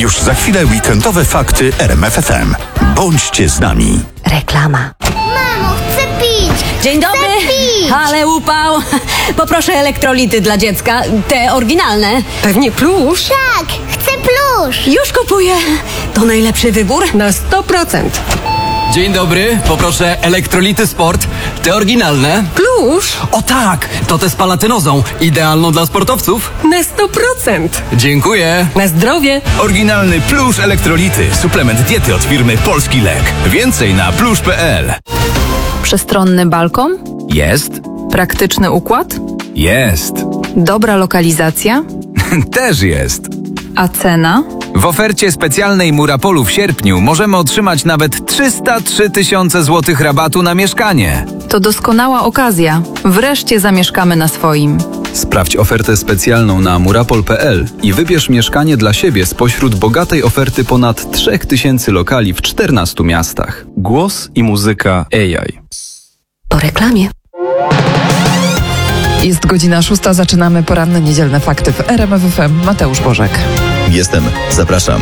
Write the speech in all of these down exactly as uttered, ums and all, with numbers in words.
Już za chwilę weekendowe fakty R M F F M. Bądźcie z nami. Reklama. Mamo, chcę pić! Dzień dobry! Chcę pić! Ale upał! Poproszę elektrolity dla dziecka. Te oryginalne. Pewnie plusz? Tak, chcę plusz! Już kupuję. To najlepszy wybór. Na sto procent. Dzień dobry, poproszę elektrolity sport, te oryginalne. Plusz? O tak, to te z palatynozą, idealną dla sportowców. Na sto procent. Dziękuję. Na zdrowie. Oryginalny plusz elektrolity. Suplement diety od firmy Polski Lek. Więcej na plusz kropka p l. Przestronny balkon? Jest. Praktyczny układ? Jest. Dobra lokalizacja? Też jest. A cena? W ofercie specjalnej Murapolu w sierpniu możemy otrzymać nawet trzysta trzy tysiące złotych rabatu na mieszkanie. To doskonała okazja. Wreszcie zamieszkamy na swoim. Sprawdź ofertę specjalną na murapol kropka p l i wybierz mieszkanie dla siebie spośród bogatej oferty ponad trzy tysiące lokali w czternastu miastach. Głos i muzyka A I. Po reklamie. Jest godzina szósta, zaczynamy poranne niedzielne fakty w R M F F M. Mateusz Bożek. Jestem, zapraszam.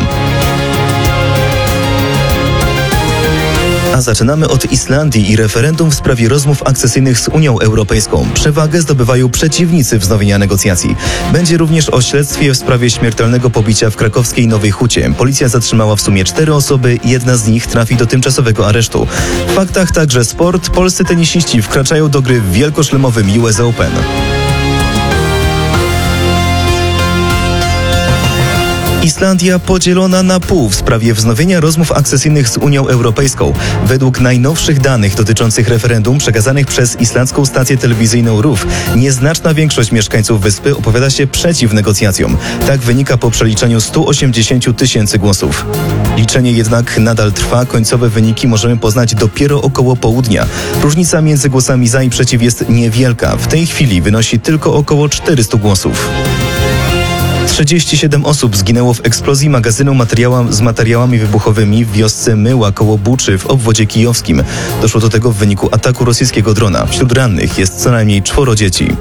A zaczynamy od Islandii i referendum w sprawie rozmów akcesyjnych z Unią Europejską. Przewagę zdobywają przeciwnicy wznowienia negocjacji. Będzie również o śledztwie w sprawie śmiertelnego pobicia w krakowskiej Nowej Hucie. Policja zatrzymała w sumie cztery osoby, jedna z nich trafi do tymczasowego aresztu. W faktach także sport. Polscy tenisiści wkraczają do gry w wielkoszlemowym U S Open. Islandia podzielona na pół w sprawie wznowienia rozmów akcesyjnych z Unią Europejską. Według najnowszych danych dotyczących referendum przekazanych przez islandzką stację telewizyjną R U F, nieznaczna większość mieszkańców wyspy opowiada się przeciw negocjacjom. Tak wynika po przeliczeniu stu osiemdziesięciu tysięcy głosów. Liczenie jednak nadal trwa, końcowe wyniki możemy poznać dopiero około południa. Różnica między głosami za i przeciw jest niewielka. W tej chwili wynosi tylko około czterystu głosów. trzydzieści siedem osób zginęło w eksplozji magazynu materiała, z materiałami wybuchowymi w wiosce Myła koło Buczy w obwodzie kijowskim. Doszło do tego w wyniku ataku rosyjskiego drona. Wśród rannych jest co najmniej czworo dzieci.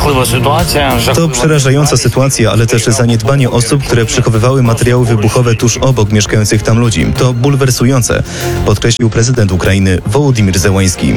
To przerażająca sytuacja, ale też zaniedbanie osób, które przechowywały materiały wybuchowe tuż obok mieszkających tam ludzi. To bulwersujące, podkreślił prezydent Ukrainy Wołodymyr Zełański.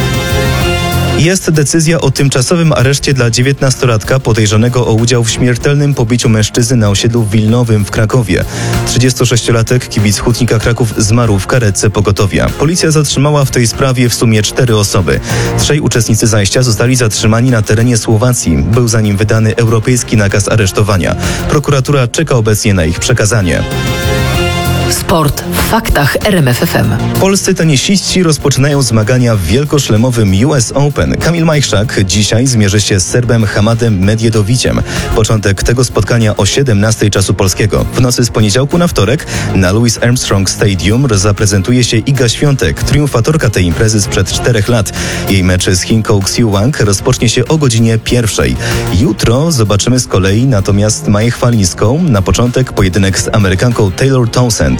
Jest decyzja o tymczasowym areszcie dla dziewiętnastolatka podejrzanego o udział w śmiertelnym pobiciu mężczyzny na osiedlu Wilnowym w Krakowie. trzydziestosześciolatek, kibic Hutnika Kraków, zmarł w karetce pogotowia. Policja zatrzymała w tej sprawie w sumie cztery osoby. Trzej uczestnicy zajścia zostali zatrzymani na terenie Słowacji. Był za nim wydany europejski nakaz aresztowania. Prokuratura czeka obecnie na ich przekazanie. Sport w faktach R M F F M. Polscy tenisiści rozpoczynają zmagania w wielkoszlemowym U S Open. Kamil Majchrzak dzisiaj zmierzy się z Serbem Hamadem Medjedowiciem. Początek tego spotkania o siedemnastej czasu polskiego. W nocy z poniedziałku na wtorek na Louis Armstrong Stadium zaprezentuje się Iga Świątek, triumfatorka tej imprezy sprzed czterech lat. Jej mecz z Chinką Xiu Wang rozpocznie się o godzinie pierwszej. Jutro zobaczymy z kolei natomiast Maję Chwalińską. Na początek pojedynek z Amerykanką Taylor Townsend.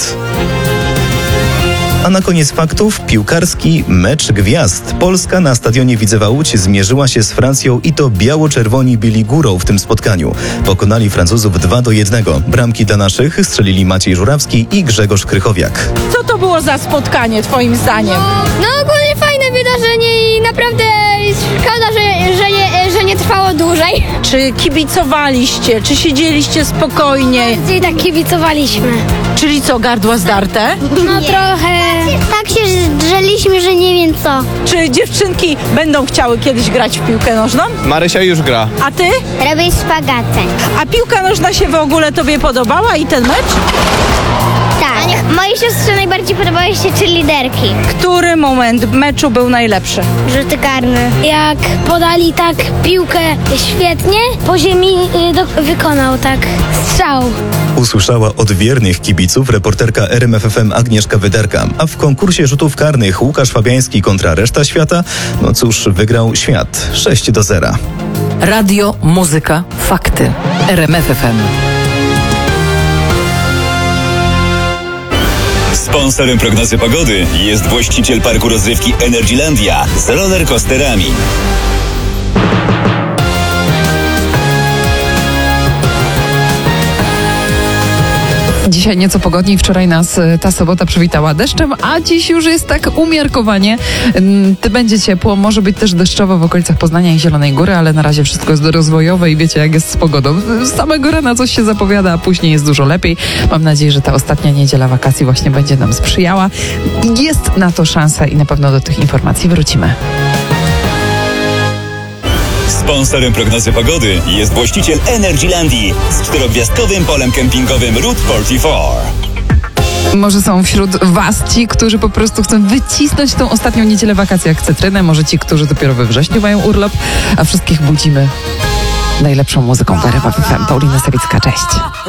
A na koniec faktów piłkarski mecz gwiazd. Polska na stadionie Widzewa Łódź zmierzyła się z Francją i to biało-czerwoni byli górą w tym spotkaniu. Pokonali Francuzów dwa do jednego. Bramki dla naszych strzelili Maciej Żurawski i Grzegorz Krychowiak. Co to było za spotkanie twoim zdaniem? No ogólnie fajne wydarzenie i naprawdę szkoda, że, że, nie, że nie trwało dłużej. Czy kibicowaliście? Czy siedzieliście spokojnie? I tak kibicowaliśmy. Czyli co, gardła zdarte? No trochę. Tak się drzeliśmy, że nie wiem co. Czy dziewczynki będą chciały kiedyś grać w piłkę nożną? Marysia już gra. A ty? Robię spagatę. A piłka nożna się w ogóle tobie podobała i ten mecz? Tak. Mojej siostrze najbardziej podobały się cheerleaderki. Który moment meczu był najlepszy? Rzuty karne. Jak podali tak piłkę świetnie, po ziemi y, do, wykonał tak strzał. Usłyszała od wiernych kibiców reporterka R M F F M Agnieszka Wyderka. A w konkursie rzutów karnych Łukasz Fabiański kontra reszta świata, no cóż, wygrał świat sześć do zera. Radio, muzyka, fakty. R M F F M. Sponsorem prognozy pogody jest właściciel parku rozrywki Energylandia z rollercoasterami. Dzisiaj nieco pogodniej, wczoraj nas y, ta sobota przywitała deszczem, a dziś już jest tak umiarkowanie. Ym, Ty będzie ciepło, może być też deszczowo w okolicach Poznania i Zielonej Góry, ale na razie wszystko jest rozwojowe i wiecie jak jest z pogodą. Z samego rana coś się zapowiada, a później jest dużo lepiej. Mam nadzieję, że ta ostatnia niedziela wakacji właśnie będzie nam sprzyjała. Jest na to szansa i na pewno do tych informacji wrócimy. Sponsorem prognozy pogody jest właściciel Energylandii z czterogwiazdkowym polem kempingowym Route czterdzieści cztery. Może są wśród was ci, którzy po prostu chcą wycisnąć tą ostatnią niedzielę wakacji jak cytrynę, może ci, którzy dopiero we wrześniu mają urlop, a wszystkich budzimy najlepszą muzyką w R M F F M. Paulina Sawicka, cześć.